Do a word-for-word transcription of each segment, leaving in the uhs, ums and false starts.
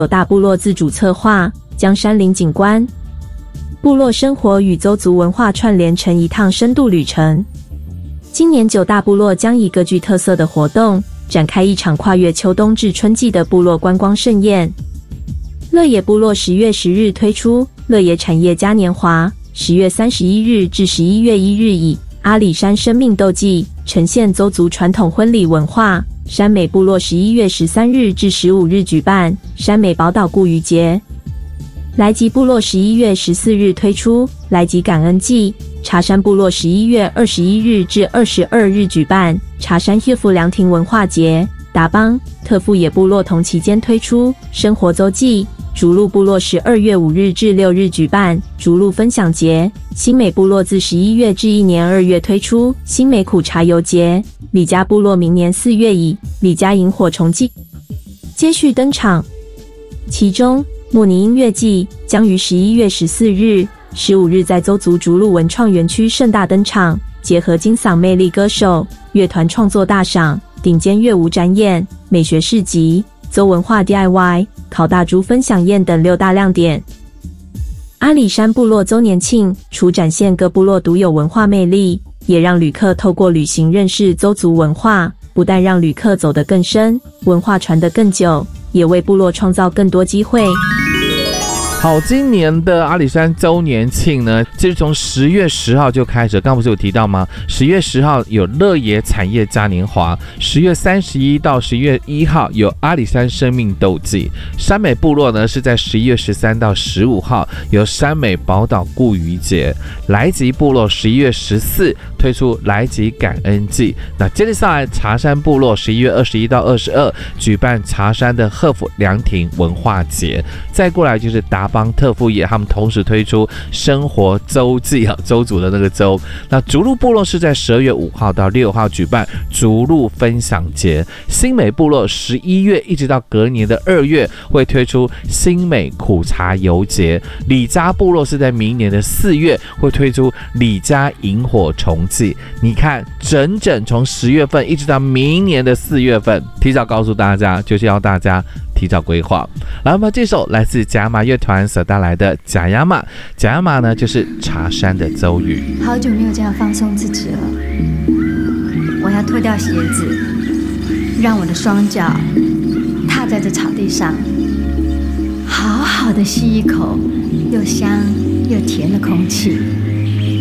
九大部落自主策划，将山林景观、部落生活与邹族文化串联成一趟深度旅程。今年九大部落将以各具特色的活动，展开一场跨越秋冬至春季的部落观光盛宴。乐野部落十月十日推出乐野产业嘉年华，十月三十一日至十一月一日以阿里山生命斗祭呈现邹族传统婚礼文化。山美部落十一月十三日至十五日举办山美宝岛顾渔节。来吉部落十一月十四日推出来吉感恩祭。茶山部落十一月二十一日至二十二日举办茶山叶福凉亭文化节。达邦、特富野部落同期间推出生活周记。竹鹿部落十二月五日至六日举办竹鹿分享节。新美部落自十一月至一年二月推出新美苦茶游节。李家部落明年四月以李家萤火虫季接续登场，其中莫尼音乐季将于十一月十四日、十五日在邹族竹鹿文创园区盛大登场，结合金嗓魅力歌手、乐团创作大赏、顶尖乐舞展演、美学市集、邹文化 D I Y、烤大猪分享宴等六大亮点。阿里山部落周年庆除展现各部落独有文化魅力，也让旅客透过旅行认识邹族文化，不但让旅客走得更深，文化传得更久，也为部落创造更多机会。 好，今年的阿里山周年庆呢，其实从十月十号就开始，刚不是有提到吗？十月十号有乐野产业嘉年华，十月三十一到十月一号有阿里山生命斗祭。山美部落呢是在十一月十三到十五号有山美宝岛顾渔节。来吉部落十一月十四推出来吉感恩祭。那接着下来，茶山部落十一月二十一到二十二举办茶山的贺府凉亭文化节。再过来就是达帮特富野，他们同时推出生活周记啊，周族的那个周。那竹鹿部落是在十二月五号到六号举办竹鹿分享节。新美部落十一月一直到隔年的二月会推出新美苦茶游节。李家部落是在明年的四月会推出李家萤火虫季。你看，整整从十月份一直到明年的四月份，提早告诉大家，就是要大家提早规划。来，我们这首来自甲马乐团所带来的甲亚马。甲亚马呢，就是茶山的邹语。 好久没有这样放松自己了，我要脱掉鞋子，让我的双脚踏在这草地上，好好的吸一口又香又甜的空气，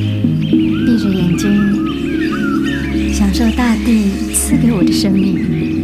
闭着眼睛，享受大地赐给我的生命。